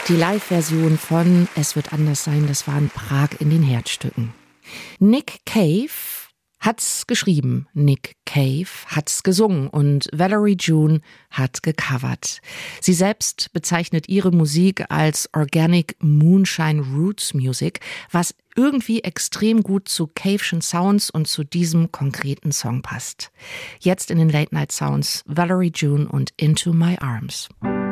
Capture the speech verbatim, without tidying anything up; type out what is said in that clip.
Die Live-Version von Es wird anders sein, das war in Prag in den Herzstücken. Nick Cave hat's geschrieben, Nick Cave hat's gesungen und Valerie June hat gecovert. Sie selbst bezeichnet ihre Musik als Organic Moonshine Roots Music, was irgendwie extrem gut zu Cave'schen Sounds und zu diesem konkreten Song passt. Jetzt in den Late Night Sounds Valerie June und Into My Arms.